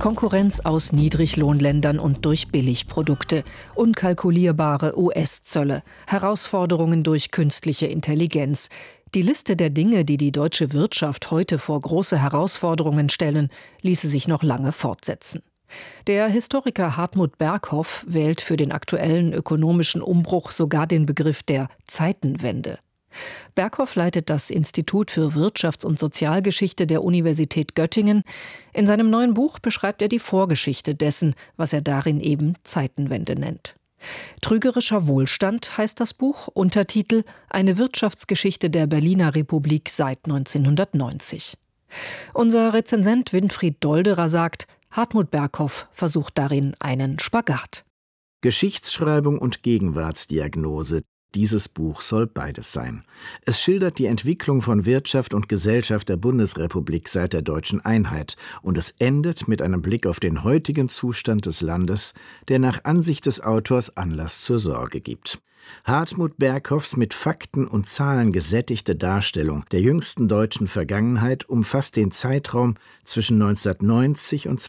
Konkurrenz aus Niedriglohnländern und durch Billigprodukte, unkalkulierbare US-Zölle, Herausforderungen durch künstliche Intelligenz. Die Liste der Dinge, die die deutsche Wirtschaft heute vor große Herausforderungen stellen, ließe sich noch lange fortsetzen. Der Historiker Hartmut Berghoff wählt für den aktuellen ökonomischen Umbruch sogar den Begriff der Zeitenwende. Berghoff leitet das Institut für Wirtschafts- und Sozialgeschichte der Universität Göttingen. In seinem neuen Buch beschreibt er die Vorgeschichte dessen, was er darin eben Zeitenwende nennt. Trügerischer Wohlstand heißt das Buch, Untertitel Eine Wirtschaftsgeschichte der Berliner Republik seit 1990. Unser Rezensent Winfried Dolderer sagt, Hartmut Berghoff versucht darin einen Spagat. Geschichtsschreibung und Gegenwartsdiagnose. Dieses Buch soll beides sein. Es schildert die Entwicklung von Wirtschaft und Gesellschaft der Bundesrepublik seit der deutschen Einheit und es endet mit einem Blick auf den heutigen Zustand des Landes, der nach Ansicht des Autors Anlass zur Sorge gibt. Hartmut Berghoffs mit Fakten und Zahlen gesättigte Darstellung der jüngsten deutschen Vergangenheit umfasst den Zeitraum zwischen 1990 und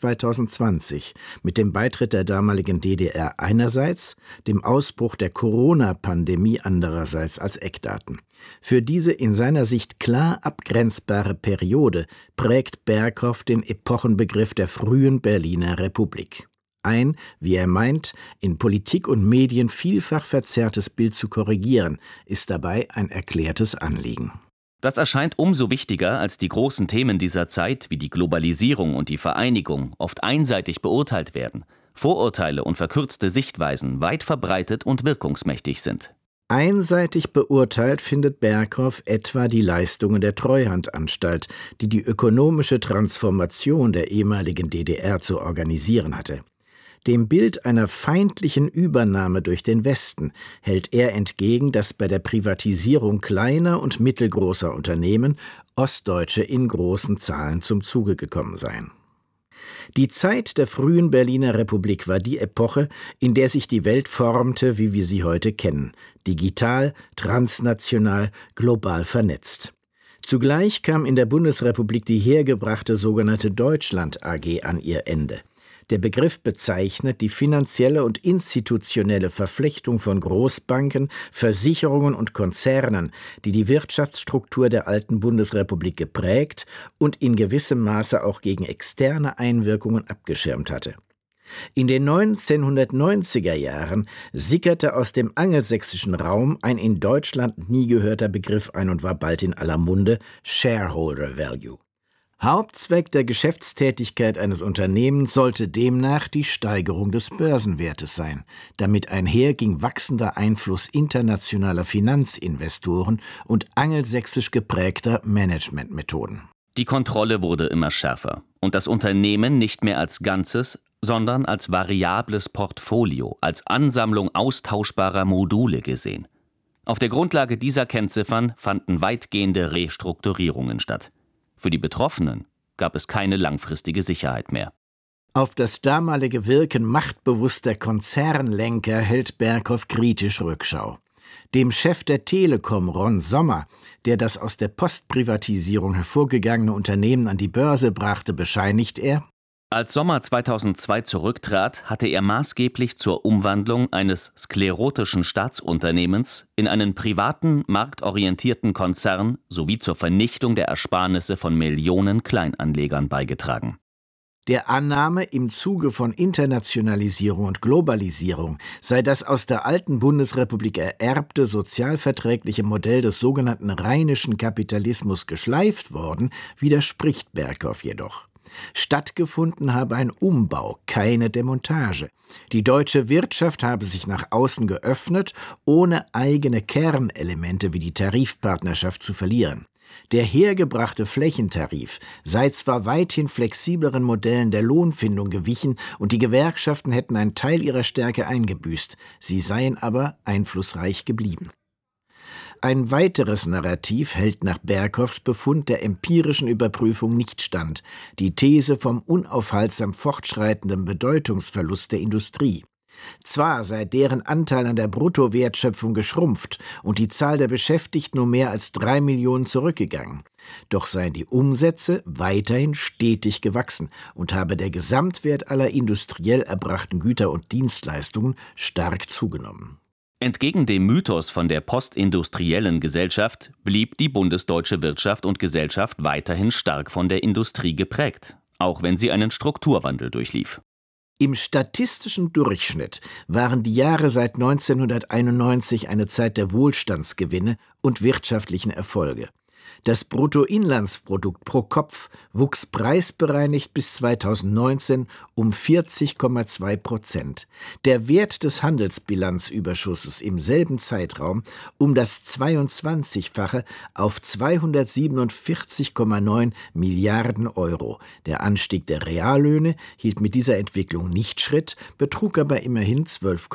2020 mit dem Beitritt der damaligen DDR einerseits, dem Ausbruch der Corona-Pandemie andererseits als Eckdaten. Für diese in seiner Sicht klar abgrenzbare Periode prägt Berghoff den Epochenbegriff der frühen Berliner Republik. Ein, wie er meint, in Politik und Medien vielfach verzerrtes Bild zu korrigieren, ist dabei ein erklärtes Anliegen. Das erscheint umso wichtiger, als die großen Themen dieser Zeit, wie die Globalisierung und die Vereinigung, oft einseitig beurteilt werden, Vorurteile und verkürzte Sichtweisen weit verbreitet und wirkungsmächtig sind. Einseitig beurteilt findet Berghoff etwa die Leistungen der Treuhandanstalt, die die ökonomische Transformation der ehemaligen DDR zu organisieren hatte. Dem Bild einer feindlichen Übernahme durch den Westen hält er entgegen, dass bei der Privatisierung kleiner und mittelgroßer Unternehmen Ostdeutsche in großen Zahlen zum Zuge gekommen seien. Die Zeit der frühen Berliner Republik war die Epoche, in der sich die Welt formte, wie wir sie heute kennen, digital, transnational, global vernetzt. Zugleich kam in der Bundesrepublik die hergebrachte sogenannte Deutschland AG an ihr Ende. Der Begriff bezeichnet die finanzielle und institutionelle Verflechtung von Großbanken, Versicherungen und Konzernen, die die Wirtschaftsstruktur der alten Bundesrepublik geprägt und in gewissem Maße auch gegen externe Einwirkungen abgeschirmt hatte. In den 1990er Jahren sickerte aus dem angelsächsischen Raum ein in Deutschland nie gehörter Begriff ein und war bald in aller Munde: Shareholder Value. Hauptzweck der Geschäftstätigkeit eines Unternehmens sollte demnach die Steigerung des Börsenwertes sein. Damit einher ging wachsender Einfluss internationaler Finanzinvestoren und angelsächsisch geprägter Managementmethoden. Die Kontrolle wurde immer schärfer und das Unternehmen nicht mehr als Ganzes, sondern als variables Portfolio, als Ansammlung austauschbarer Module gesehen. Auf der Grundlage dieser Kennziffern fanden weitgehende Restrukturierungen statt. Für die Betroffenen gab es keine langfristige Sicherheit mehr. Auf das damalige Wirken machtbewusster Konzernlenker hält Berghoff kritisch Rückschau. Dem Chef der Telekom, Ron Sommer, der das aus der Postprivatisierung hervorgegangene Unternehmen an die Börse brachte, bescheinigt er: Als Sommer 2002 zurücktrat, hatte er maßgeblich zur Umwandlung eines sklerotischen Staatsunternehmens in einen privaten, marktorientierten Konzern sowie zur Vernichtung der Ersparnisse von Millionen Kleinanlegern beigetragen. Der Annahme, im Zuge von Internationalisierung und Globalisierung sei das aus der alten Bundesrepublik ererbte sozialverträgliche Modell des sogenannten rheinischen Kapitalismus geschleift worden, widerspricht Berghoff jedoch. Stattgefunden habe ein Umbau, keine Demontage. Die deutsche Wirtschaft habe sich nach außen geöffnet, ohne eigene Kernelemente wie die Tarifpartnerschaft zu verlieren. Der hergebrachte Flächentarif sei zwar weithin flexibleren Modellen der Lohnfindung gewichen und die Gewerkschaften hätten einen Teil ihrer Stärke eingebüßt, sie seien aber einflussreich geblieben. Ein weiteres Narrativ hält nach Berghoffs Befund der empirischen Überprüfung nicht stand, die These vom unaufhaltsam fortschreitenden Bedeutungsverlust der Industrie. Zwar sei deren Anteil an der Bruttowertschöpfung geschrumpft und die Zahl der Beschäftigten um mehr als 3 Millionen zurückgegangen, doch seien die Umsätze weiterhin stetig gewachsen und habe der Gesamtwert aller industriell erbrachten Güter und Dienstleistungen stark zugenommen. Entgegen dem Mythos von der postindustriellen Gesellschaft blieb die bundesdeutsche Wirtschaft und Gesellschaft weiterhin stark von der Industrie geprägt, auch wenn sie einen Strukturwandel durchlief. Im statistischen Durchschnitt waren die Jahre seit 1991 eine Zeit der Wohlstandsgewinne und wirtschaftlichen Erfolge. Das Bruttoinlandsprodukt pro Kopf wuchs preisbereinigt bis 2019 um 40,2%. Der Wert des Handelsbilanzüberschusses im selben Zeitraum um das 22-fache auf 247,9 Milliarden Euro. Der Anstieg der Reallöhne hielt mit dieser Entwicklung nicht Schritt, betrug aber immerhin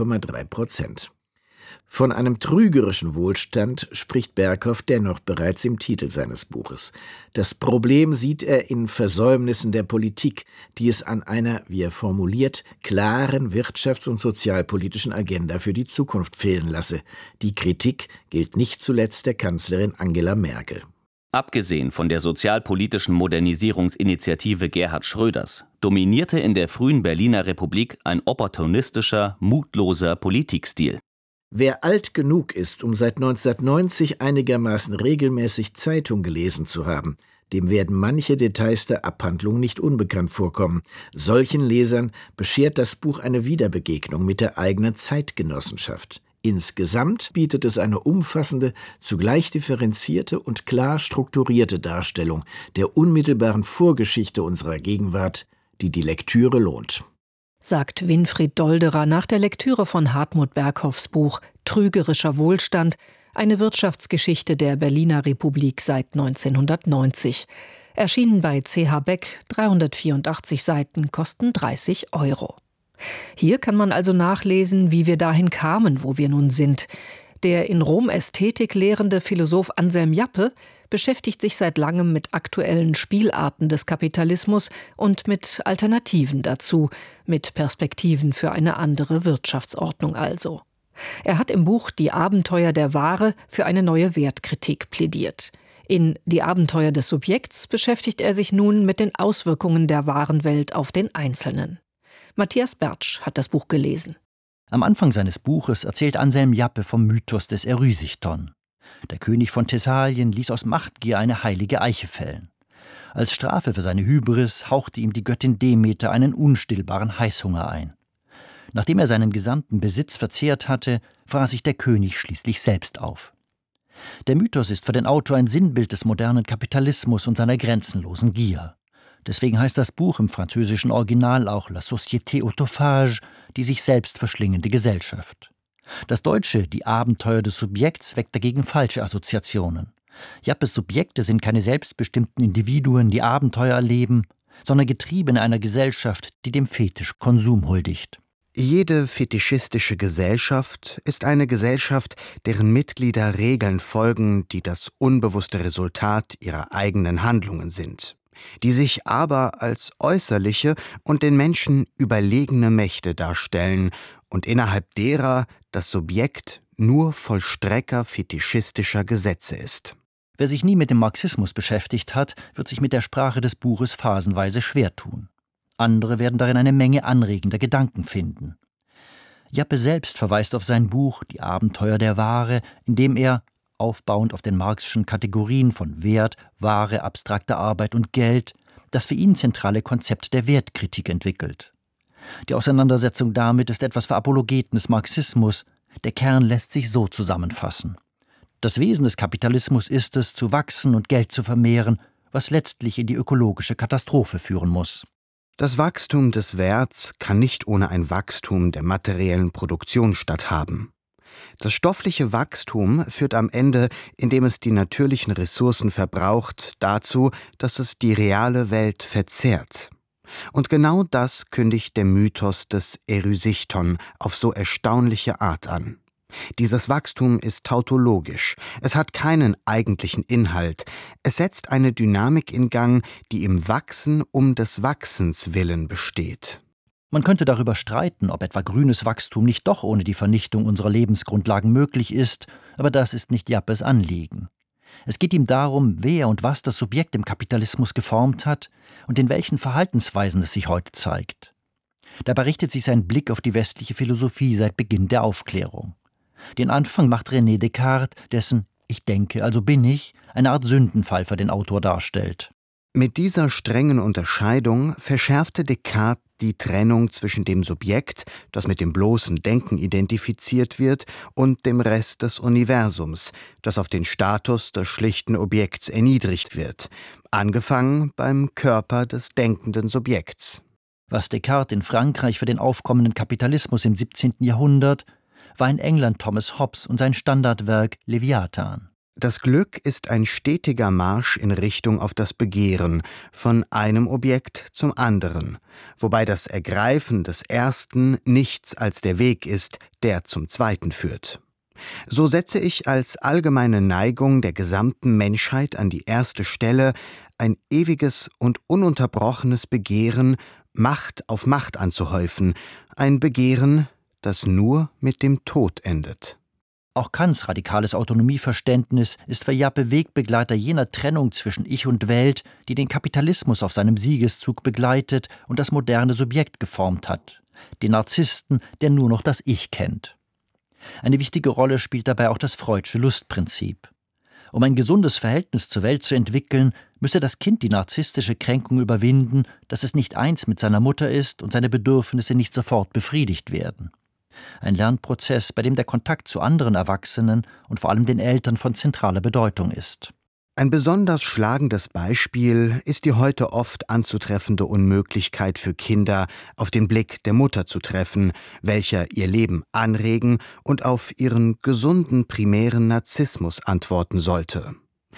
12,3%. Von einem trügerischen Wohlstand spricht Berghoff dennoch bereits im Titel seines Buches. Das Problem sieht er in Versäumnissen der Politik, die es an einer, wie er formuliert, klaren wirtschafts- und sozialpolitischen Agenda für die Zukunft fehlen lasse. Die Kritik gilt nicht zuletzt der Kanzlerin Angela Merkel. Abgesehen von der sozialpolitischen Modernisierungsinitiative Gerhard Schröders dominierte in der frühen Berliner Republik ein opportunistischer, mutloser Politikstil. Wer alt genug ist, um seit 1990 einigermaßen regelmäßig Zeitung gelesen zu haben, dem werden manche Details der Abhandlung nicht unbekannt vorkommen. Solchen Lesern beschert das Buch eine Wiederbegegnung mit der eigenen Zeitgenossenschaft. Insgesamt bietet es eine umfassende, zugleich differenzierte und klar strukturierte Darstellung der unmittelbaren Vorgeschichte unserer Gegenwart, die die Lektüre lohnt. Sagt Winfried Dolderer nach der Lektüre von Hartmut Berghoffs Buch »Trügerischer Wohlstand«, eine Wirtschaftsgeschichte der Berliner Republik seit 1990. Erschienen bei CH Beck, 384 Seiten, kosten 30 €. Hier kann man also nachlesen, wie wir dahin kamen, wo wir nun sind. Der in Rom Ästhetik lehrende Philosoph Anselm Jappe beschäftigt sich seit langem mit aktuellen Spielarten des Kapitalismus und mit Alternativen dazu, mit Perspektiven für eine andere Wirtschaftsordnung also. Er hat im Buch »Die Abenteuer der Ware« für eine neue Wertkritik plädiert. In »Die Abenteuer des Subjekts« beschäftigt er sich nun mit den Auswirkungen der Warenwelt auf den Einzelnen. Matthias Bertsch hat das Buch gelesen. Am Anfang seines Buches erzählt Anselm Jappe vom Mythos des Erysichthon. Der König von Thessalien ließ aus Machtgier eine heilige Eiche fällen. Als Strafe für seine Hybris hauchte ihm die Göttin Demeter einen unstillbaren Heißhunger ein. Nachdem er seinen gesamten Besitz verzehrt hatte, fraß sich der König schließlich selbst auf. Der Mythos ist für den Autor ein Sinnbild des modernen Kapitalismus und seiner grenzenlosen Gier. Deswegen heißt das Buch im französischen Original auch La Société autophage, die sich selbst verschlingende Gesellschaft. Das deutsche »Die Abenteuer des Subjekts« weckt dagegen falsche Assoziationen. Jappes Subjekte sind keine selbstbestimmten Individuen, die Abenteuer erleben, sondern Getriebene einer Gesellschaft, die dem Fetisch Konsum huldigt. Jede fetischistische Gesellschaft ist eine Gesellschaft, deren Mitglieder Regeln folgen, die das unbewusste Resultat ihrer eigenen Handlungen sind, die sich aber als äußerliche und den Menschen überlegene Mächte darstellen und innerhalb derer das Subjekt nur Vollstrecker fetischistischer Gesetze ist. Wer sich nie mit dem Marxismus beschäftigt hat, wird sich mit der Sprache des Buches phasenweise schwer tun. Andere werden darin eine Menge anregender Gedanken finden. Jappe selbst verweist auf sein Buch »Die Abenteuer der Ware«, in dem er, aufbauend auf den marxischen Kategorien von Wert, Ware, abstrakter Arbeit und Geld, das für ihn zentrale Konzept der Wertkritik entwickelt. Die Auseinandersetzung damit ist etwas für Apologeten des Marxismus. Der Kern lässt sich so zusammenfassen. Das Wesen des Kapitalismus ist es, zu wachsen und Geld zu vermehren, was letztlich in die ökologische Katastrophe führen muss. Das Wachstum des Werts kann nicht ohne ein Wachstum der materiellen Produktion statthaben. Das stoffliche Wachstum führt am Ende, indem es die natürlichen Ressourcen verbraucht, dazu, dass es die reale Welt verzehrt. Und genau das kündigt der Mythos des Erysichthon auf so erstaunliche Art an. Dieses Wachstum ist tautologisch, es hat keinen eigentlichen Inhalt, es setzt eine Dynamik in Gang, die im Wachsen um des Wachsens willen besteht. Man könnte darüber streiten, ob etwa grünes Wachstum nicht doch ohne die Vernichtung unserer Lebensgrundlagen möglich ist, aber das ist nicht Jappes Anliegen. Es geht ihm darum, wer und was das Subjekt im Kapitalismus geformt hat und in welchen Verhaltensweisen es sich heute zeigt. Dabei richtet sich sein Blick auf die westliche Philosophie seit Beginn der Aufklärung. Den Anfang macht René Descartes, dessen »Ich denke, also bin ich« eine Art Sündenfall für den Autor darstellt. Mit dieser strengen Unterscheidung verschärfte Descartes die Trennung zwischen dem Subjekt, das mit dem bloßen Denken identifiziert wird, und dem Rest des Universums, das auf den Status des schlichten Objekts erniedrigt wird, angefangen beim Körper des denkenden Subjekts. Was Descartes in Frankreich für den aufkommenden Kapitalismus im 17. Jahrhundert, war in England Thomas Hobbes und sein Standardwerk Leviathan. Das Glück ist ein stetiger Marsch in Richtung auf das Begehren, von einem Objekt zum anderen, wobei das Ergreifen des ersten nichts als der Weg ist, der zum zweiten führt. So setze ich als allgemeine Neigung der gesamten Menschheit an die erste Stelle ein ewiges und ununterbrochenes Begehren, Macht auf Macht anzuhäufen, ein Begehren, das nur mit dem Tod endet. Auch Kants radikales Autonomieverständnis ist für Jappe Wegbegleiter jener Trennung zwischen Ich und Welt, die den Kapitalismus auf seinem Siegeszug begleitet und das moderne Subjekt geformt hat. Den Narzissten, der nur noch das Ich kennt. Eine wichtige Rolle spielt dabei auch das Freudsche Lustprinzip. Um ein gesundes Verhältnis zur Welt zu entwickeln, müsse das Kind die narzisstische Kränkung überwinden, dass es nicht eins mit seiner Mutter ist und seine Bedürfnisse nicht sofort befriedigt werden. Ein Lernprozess, bei dem der Kontakt zu anderen Erwachsenen und vor allem den Eltern von zentraler Bedeutung ist. Ein besonders schlagendes Beispiel ist die heute oft anzutreffende Unmöglichkeit für Kinder, auf den Blick der Mutter zu treffen, welcher ihr Leben anregen und auf ihren gesunden primären Narzissmus antworten sollte.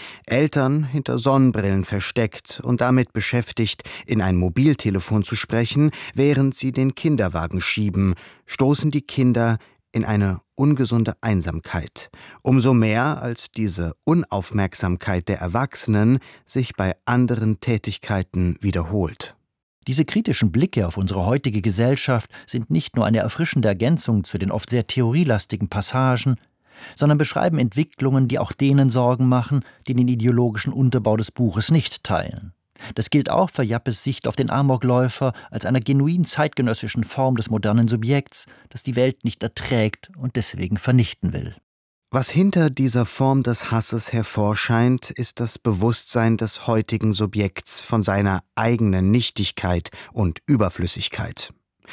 Eltern hinter Sonnenbrillen versteckt und damit beschäftigt, in ein Mobiltelefon zu sprechen, während sie den Kinderwagen schieben, stoßen die Kinder in eine ungesunde Einsamkeit. Umso mehr, als diese Unaufmerksamkeit der Erwachsenen sich bei anderen Tätigkeiten wiederholt. Diese kritischen Blicke auf unsere heutige Gesellschaft sind nicht nur eine erfrischende Ergänzung zu den oft sehr theorielastigen Passagen, sondern beschreiben Entwicklungen, die auch denen Sorgen machen, die den ideologischen Unterbau des Buches nicht teilen. Das gilt auch für Jappes Sicht auf den Amokläufer als einer genuin zeitgenössischen Form des modernen Subjekts, das die Welt nicht erträgt und deswegen vernichten will. Was hinter dieser Form des Hasses hervorscheint, ist das Bewusstsein des heutigen Subjekts von seiner eigenen Nichtigkeit und Überflüssigkeit.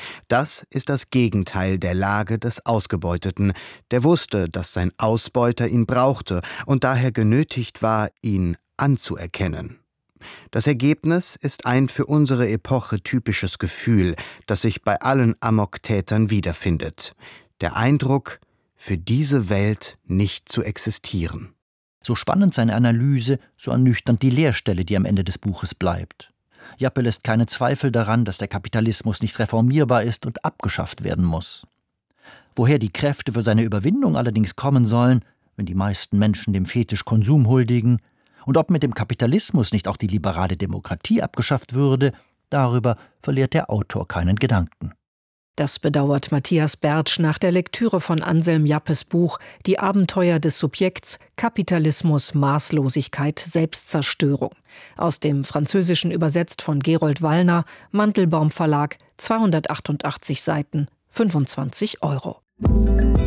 Das ist das Gegenteil der Lage des Ausgebeuteten, der wusste, dass sein Ausbeuter ihn brauchte und daher genötigt war, ihn anzuerkennen. Das Ergebnis ist ein für unsere Epoche typisches Gefühl, das sich bei allen Amoktätern wiederfindet. Der Eindruck, für diese Welt nicht zu existieren. So spannend seine Analyse, so ernüchternd die Leerstelle, die am Ende des Buches bleibt. Jappe lässt keine Zweifel daran, dass der Kapitalismus nicht reformierbar ist und abgeschafft werden muss. Woher die Kräfte für seine Überwindung allerdings kommen sollen, wenn die meisten Menschen dem Fetisch Konsum huldigen, und ob mit dem Kapitalismus nicht auch die liberale Demokratie abgeschafft würde, darüber verliert der Autor keinen Gedanken. Das bedauert Matthias Bertsch nach der Lektüre von Anselm Jappes Buch ‹Die Abenteuer des Subjekts, Kapitalismus, Maßlosigkeit, Selbstzerstörung›. Aus dem Französischen übersetzt von Gerold Wallner, Mantelbaum Verlag, 288 Seiten, 25 €.